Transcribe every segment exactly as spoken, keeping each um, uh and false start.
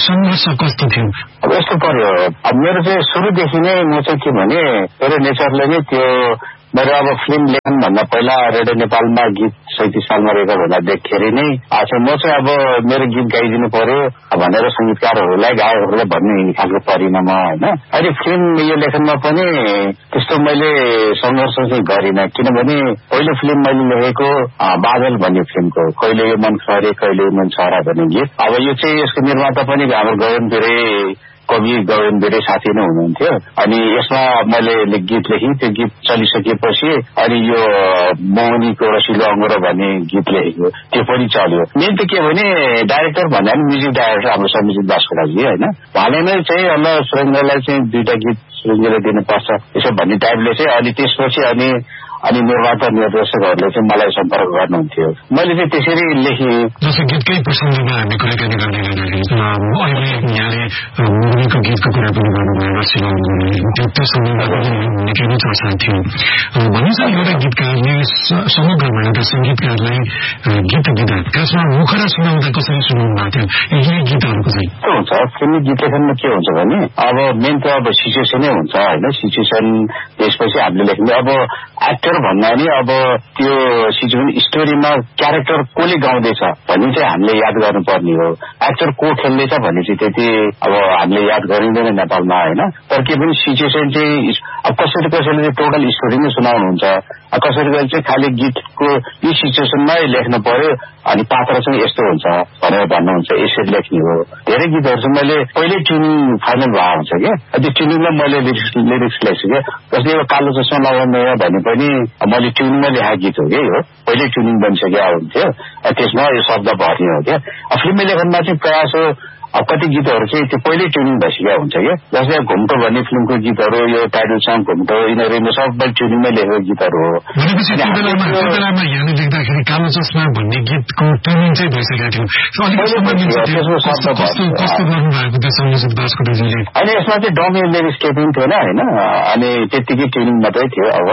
सङ्घर्ष कस्तो थियो? अब यस्तो पर्यो, अब मेरो चाहिँ सुरुदेखि नै म चाहिँ के भने मेरो नेचरले नै त्यो मेरो अब फिल्म लेखन भन्दा पहिला रेडियो नेपालमा गीत सैतिस सालमा रेकर्ड हुँदा देखेर नै अच्छा म चाहिँ अब मेरो गीत गाइदिनु पर्यो भनेर संगीतकारहरूलाई गायकहरूलाई भन्ने खालको परिमा म होइन। अहिले फिल्म यो लेखनमा पनि त्यस्तो मैले सङ्घर्ष चाहिँ गरिनँ, किनभने पहिलो फिल्म मैले लेखेको बादल भन्ने फिल्मको कहिले यो मन खरे कहिले यो मन छरा भन्ने गीत। अब यो चाहिँ यसको निर्माता पनि हाम्रो गगन बिरे कवि गगन बिरे साथी नै हुनुहुन्थ्यो। अनि यसमा मैले गीत लेखेँ, त्यो गीत चलिसकेपछि अनि यो मोहनीको रसिलो अङ्गुरो भन्ने गीत लेखेको त्यो पनि चल्यो। मेन त के भने डाइरेक्टर भन्दा पनि म्युजिक डाइरेक्टर हाम्रो समीजित दासको लागि होइन, उहाँले नै चाहिँ अब सुरेन्द्रलाई चाहिँ दुईटा गीत सुरेन्द्रले दिनुपर्छ यसो भन्ने टाइपले चाहिँ अनि त्यसपछि अनि अनि निर्माता निर्देशकहरूले चाहिँ मलाई सम्पर्क गर्नुहुन्थ्यो। मैले चाहिँ त्यसरी लेखेँ। जस्तो गीतकै प्रसङ्गमा हामी कुराकानी गर्दै गर्दाखेरि अहिले यहाँले मोहनीको गीतको कुरा पनि गर्नुभयो, रसिलो त्यो त्यो सन्दर्भमा पनि निकै नै चर्चा थियो। भनिन्छ एउटा गीतकारले समग्रमा एउटा सङ्गीतकारलाई गीत दिँदा खासमा मुखरा सुनाउँदा कसरी सुनाउनु भएको थियो यही गीतहरूको चाहिँ के हुन्छ फिल्मी गीत लेखनमा के हुन्छ भने अब मेन त अब सिचुएसनै हुन्छ होइन, सिचुएसन त्यसपछि हामीले लेख्ने अब एक्टर भन्दा नि अब त्यो सिचुएसन स्टोरीमा क्यारेक्टर कसले गाउँदैछ भन्ने चाहिँ हामीले याद गर्नुपर्ने हो। एक्टर को खेल्दैछ भन्ने चाहिँ त्यति अब हामीले याद गरिँदैन नेपालमा होइन। तर के पनि सिचुएसन चाहिँ अब कसरी कसैले चाहिँ टोटल स्टोरी नै सुनाउनुहुन्छ, कसरी कसैले चाहिँ खालि गीतको यो सिचुएसनमै लेख्नु पर्यो अनि पात्र चाहिँ यस्तो हुन्छ भनेर भन्नुहुन्छ, यसरी लेख्ने हो। धेरै गीतहरू चाहिँ मैले पहिल्यै ट्युनिङ फाइनल भएको हुन्छ क्या, त्यो ट्युनिङमा मैले लिरिक्स लिरिक्स लेख्छु क्या। जस्तै यो कालो चस्मा लगाउने भने पनि मैले ट्युनिङमा लेखेको गीत हो क्या, यो पहिल्यै ट्युनिङ बनिसकेको हुन्थ्यो, त्यसमा यो शब्द भर्ने हो क्या। फिल्म लेखनमा चाहिँ प्रयास हो अब कति गीतहरू चाहिँ त्यो पहिल्यै ट्युनिङ भइसकेको हुन्छ क्या। जस्तै घुम्टो भन्ने फिल्मको गीतहरू यो टाइटल सङ घुम्टो यिनीहरू सबै ट्युनिङमै लेखेको गीतहरू हो। भनेपछि त्यो बेलामा त्यो बेलामा यहाँले लेख्दाखेरि कालो चस्मा भन्ने गीतको ट्युनिङ चाहिँ भइसकेको थियो। कस्तो गर्नुभएको त्यो सङ्गीत दासको दिदीले? अनि यसमा चाहिँ डमी लिरिक्स केही पनि थिएन होइन, अनि त्यत्तिकै ट्युनिङ मात्रै थियो। अब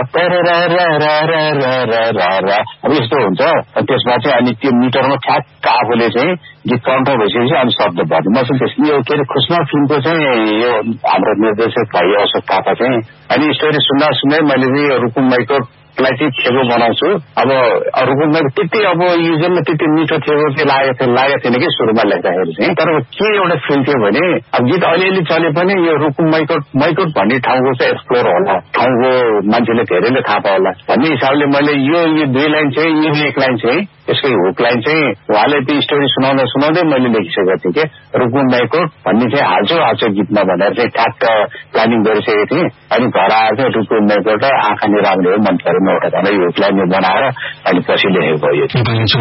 अब यस्तो हुन्छ त्यसमा चाहिँ अनि त्यो मिटरमा ठ्याक्क आफूले चाहिँ गीत कन्ट्रोल भइसकेपछि अनि शब्द भर्नु म चाहिँ त्यसले यो के अरे खुसमा फिल्मको चाहिँ यो हाम्रो निर्देशक भाइ अशोक थापा चाहिँ अनि स्टोरी सुन्दा सुन्दै मैले चाहिँ रुकुम माइको लाई चाहिँ थेगो बनाउँछु। अब रुकुममा त्यति अब युजनमा त्यति मिठो थेगो चाहिँ लागेको थियो लागेको थिएन कि सुरुमा लेख्दाखेरि चाहिँ। तर के एउटा फिल थियो भने अब गीत अलिअलि चले पनि यो रुकुम माइकोट माइकोट भन्ने ठाउँको चाहिँ एक्सप्लोर होला, ठाउँको मान्छेले धेरैले थाहा पाउला भन्ने हिसाबले मैले यो यो दुई लाइन चाहिँ यो एक लाइन चाहिँ यसकै हुक लाइन चाहिँ उहाँले त्यो स्टोरी सुनाउँदा सुनाउँदै मैले लेखिसकेको थिएँ कि रुकुम माइकोट भन्ने चाहिँ हाल्छु हाल्छ गीतमा भनेर चाहिँ ठ्याक्क प्लानिङ गरिसकेको थिएँ। अनि घर आएर चाहिँ रुकुम माइकोट आँखा नि राम्रो हो मन परेन एउटा यो हुक लाइन बनाएर अनि पछि लेखेको यो।